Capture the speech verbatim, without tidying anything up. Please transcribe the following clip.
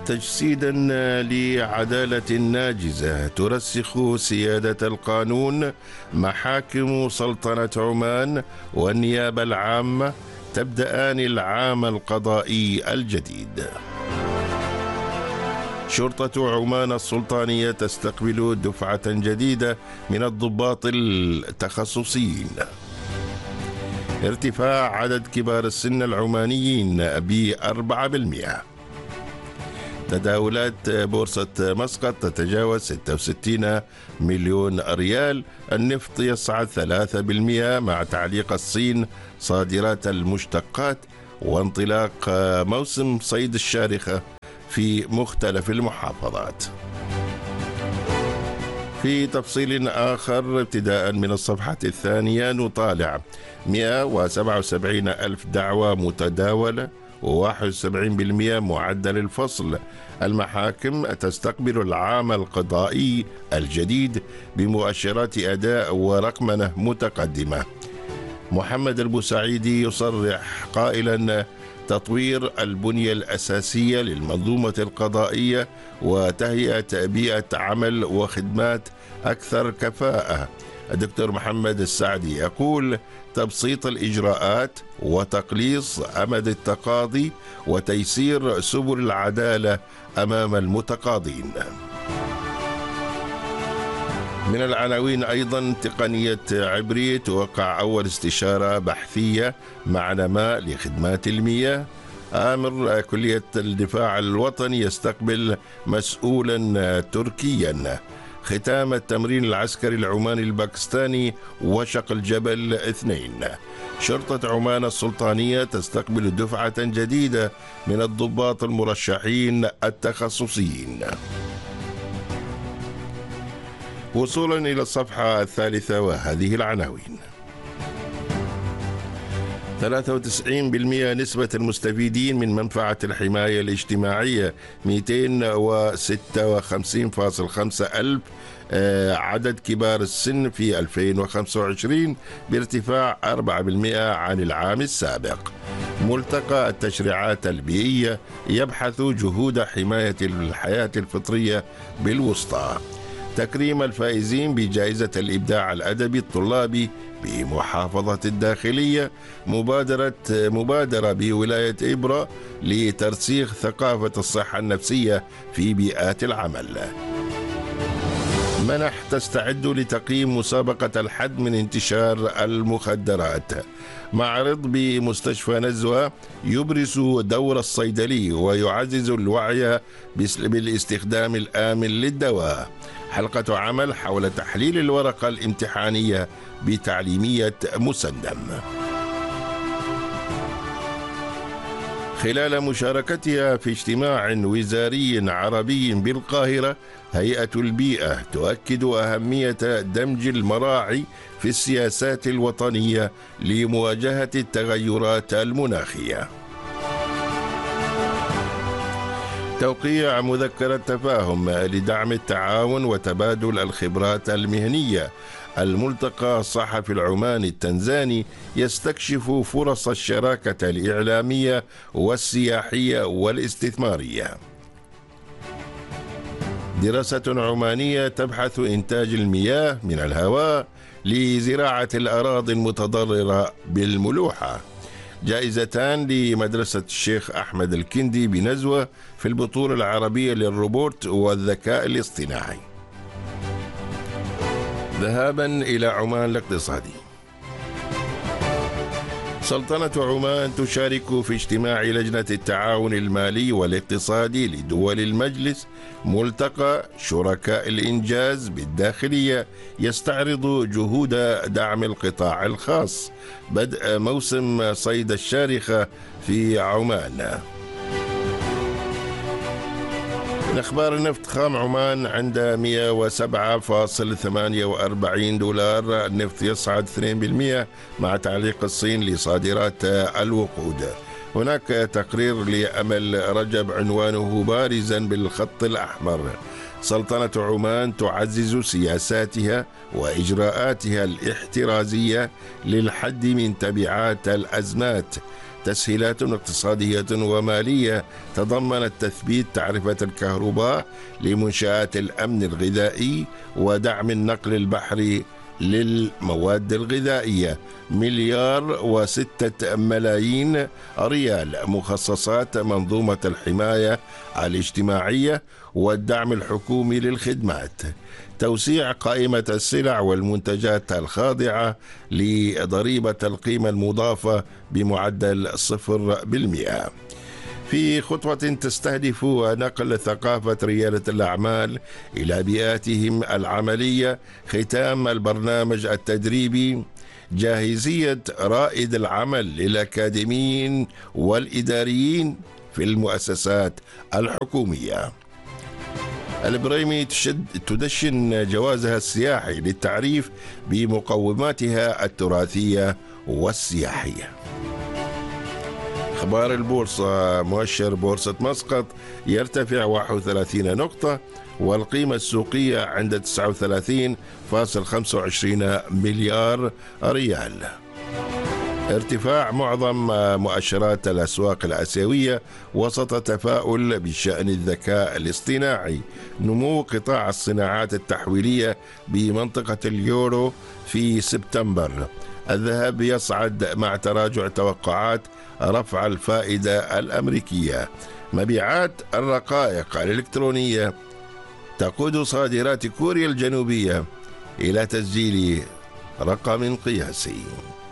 تجسيدا لعدالة ناجزة ترسخ سيادة القانون، محاكم سلطنة عمان والنيابة العامة تبدأان العام القضائي الجديد. شرطة عمان السلطانية تستقبل دفعة جديدة من الضباط التخصصيين. ارتفاع عدد كبار السن العمانيين بأربعة بالمئة. تداولات بورصة مسقط تتجاوز ستة وستين مليون ريال. النفط يصعد ثلاثة بالمئة مع تعليق الصين صادرات المشتقات وانطلاق موسم صيد الشارخة في مختلف المحافظات. في تفصيل آخر ابتداء من الصفحة الثانية نطالع مئة وسبعة وسبعين ألف دعوى متداولة وواحد وسبعين بالمئة معدل الفصل. المحاكم تستقبل العام القضائي الجديد بمؤشرات أداء ورقمنة متقدمة. محمد البوسعيدي يصرح قائلا: تطوير البنية الأساسية للمنظومة القضائية وتهيئة بيئة عمل وخدمات أكثر كفاءة. الدكتور محمد السعدي يقول: تبسيط الإجراءات وتقليص أمد التقاضي وتيسير سبل العدالة أمام المتقاضين. من العناوين أيضا: تقنية عبري توقع أول استشارة بحثية مع نماء لخدمات المياه. آمر كلية الدفاع الوطني يستقبل مسؤولا تركيا. ختام التمرين العسكري العماني الباكستاني وشق الجبل اثنين. شرطة عمان السلطانية تستقبل دفعة جديدة من الضباط المرشحين التخصصيين. وصولا إلى الصفحة الثالثة وهذه العناوين: ثلاثة وتسعين بالمئة نسبة المستفيدين من منفعة الحماية الاجتماعية، مئتين وستة وخمسين فاصلة خمسة ألف عدد كبار السن في ألفين وخمسة وعشرين بارتفاع أربعة بالمئة عن العام السابق. ملتقى التشريعات البيئية يبحث جهود حماية الحياة الفطرية بالوسطى. تكريم الفائزين بجائزة الإبداع الأدبي الطلابي بمحافظة الداخلية. مبادرة مبادرة بولاية إبرة لترسيخ ثقافة الصحة النفسية في بيئات العمل. منح تستعد لتقييم مسابقة الحد من انتشار المخدرات. معرض بمستشفى نزوة يبرز دور الصيدلي ويعزز الوعي بالاستخدام الآمن للدواء. حلقة عمل حول تحليل الورقة الامتحانية بتعليمية مسندم. خلال مشاركتها في اجتماع وزاري عربي بالقاهرة، هيئة البيئة تؤكد أهمية دمج المراعي في السياسات الوطنية لمواجهة التغيرات المناخية. توقيع مذكرة تفاهم لدعم التعاون وتبادل الخبرات المهنية. الملتقى الصحفي العماني التنزاني يستكشف فرص الشراكة الإعلامية والسياحية والاستثمارية. دراسة عمانية تبحث إنتاج المياه من الهواء لزراعة الأراضي المتضررة بالملوحة. جائزتان لمدرسة الشيخ أحمد الكندي بنزوة في البطولة العربية للروبوت والذكاء الاصطناعي. ذهابا إلى عمان الاقتصادي. سلطنة عمان تشارك في اجتماع لجنة التعاون المالي والاقتصادي لدول المجلس. ملتقى شركاء الإنجاز بالداخلية يستعرض جهود دعم القطاع الخاص. بدء موسم صيد الشارخة في عمان. من أخبار النفط: خام عمان عند مئة وسبعة فاصلة ثمانية وأربعين دولار. النفط يصعد اثنين بالمئة مع تعليق الصين لصادرات الوقود. هناك تقرير لأمل رجب عنوانه بارزا بالخط الأحمر: سلطنة عمان تعزز سياساتها وإجراءاتها الاحترازية للحد من تبعات الأزمات. تسهيلات اقتصادية ومالية تضمنت تثبيت تعرفة الكهرباء لمنشآت الأمن الغذائي ودعم النقل البحري للمواد الغذائية. مليار وستة ملايين ريال مخصصات منظومة الحماية الاجتماعية والدعم الحكومي للخدمات. توسيع قائمة السلع والمنتجات الخاضعة لضريبة القيمة المضافة بمعدل صفر بالمئة. في خطوة تستهدف نقل ثقافة ريادة الأعمال إلى بيئاتهم العملية، ختام البرنامج التدريبي جاهزية رائد العمل للأكاديميين والإداريين في المؤسسات الحكومية. البريمي تشد تدشن جوازها السياحي للتعريف بمقوماتها التراثية والسياحية. أخبار البورصة: مؤشر بورصة مسقط يرتفع واحد وثلاثين نقطة والقيمة السوقية عند تسعة وثلاثين فاصلة خمسة وعشرين مليار ريال. ارتفاع معظم مؤشرات الأسواق الآسيوية وسط تفاؤل بشأن الذكاء الاصطناعي. نمو قطاع الصناعات التحويلية بمنطقة اليورو في سبتمبر. الذهب يصعد مع تراجع توقعات رفع الفائدة الأمريكية. مبيعات الرقائق الإلكترونية تقود صادرات كوريا الجنوبية إلى تسجيل رقم قياسي.